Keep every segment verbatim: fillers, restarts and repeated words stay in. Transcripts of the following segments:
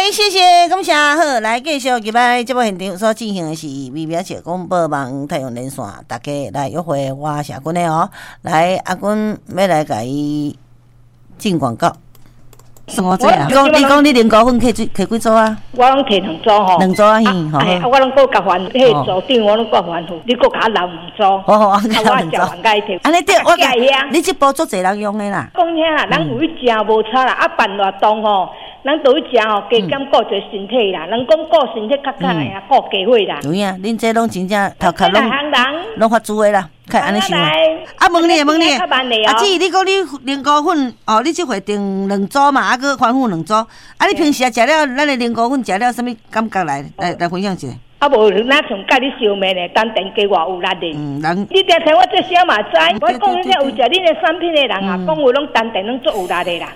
谢谢，感谢。好，来继续今摆节目现场所进行的是微妙节广播网太阳连线，大家来约会我社君的哦。来，阿君要来甲伊进广告。什么这啊？你讲你讲你零股份摕几摕几组啊？ 我拢摕两组吼， 两组啊，嘿，吼。 哎，我拢搁甲还迄组顶，我拢搁还付，你搁甲我留两组。 好好，我交两组。 安尼对，我你这部做侪人用的啦。 讲遐啦，咱有去食无差啦，啊办活动吼，咱倒去食吼，加减顾者身体啦。人讲顾身体较较的啊，顾家伙啦。 有影，恁这拢真正头壳拢拢发珠的啦。看安尼想，啊问你问你，啊姊，你讲你零股份哦，你即回订两组嘛，啊搁还付两组，啊你平时啊食了咱的零股份食了什么感觉来来来分享一下？ 啊无，哪像甲你烧麦呢？单电加偌有力的。嗯，人你听听我这些嘛知，我讲迄个有食恁的产品的人啊，讲话拢单电拢做有力的啦。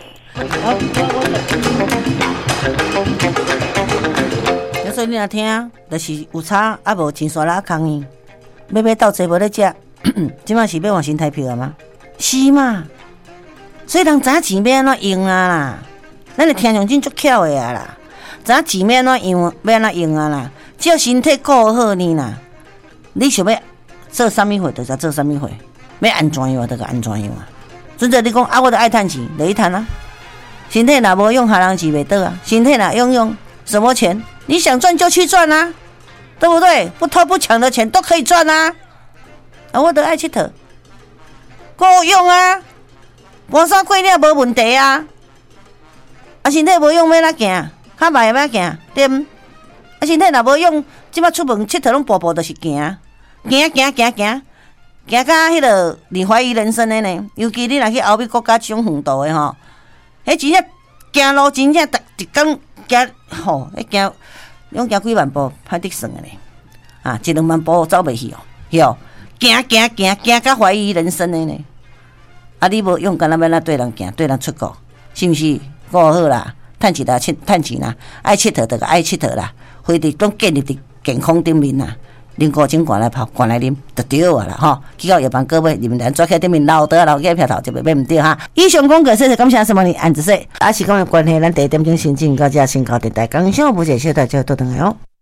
我所以你若听，就是有差，啊无真煞拉空呢，要买斗济无咧食。即摆是要换新台票了吗？是嘛？所以人知影钱要安怎用啊啦？咱的听众真足巧的啊啦，知影钱要安怎用，要安怎用啊啦？只要身体顾好呢啦，你想要做啥物货，就要做啥物货；要安怎用就个安怎用啊。准则你讲啊，我就爱趁钱，就去趁啊。身体若无用，下人钱袂倒啊。身体若用用，什么钱？你想赚就去赚啊，对不对？不偷不抢的钱都可以赚啊。啊，我都爱佚佗，够用啊！搬山过岭无问题啊！啊，身体无用要哪行？较慢要行，对毋？啊，身体若无用，即摆出门佚佗拢步步就是行，行行行行，行到迄落你怀疑人生的呢。尤其你若去欧美国家这种远途的吼，迄真正行路真正逐一工行吼，迄行拢行几万步，歹得算的呢。啊，一两万步走袂去哦，是哦。行行行行到怀疑人生的呢，啊！你无用，干那要那对人行，对人出国，是毋是？顾好啦，趁钱啦，趁趁钱啦，爱佚佗就个爱佚佗啦，非得拢建立伫健康顶面啦，啉古精灌来泡，灌来啉，就对啊啦吼。去到夜班各位，你们咱抓起顶面老倒老鸡票头就袂袂毋对哈。以上讲过，谢谢感谢什么呢？按子说，啊是讲的关系，咱第一点钟先进到这先搞电台，感谢不谢谢大家多等来哦。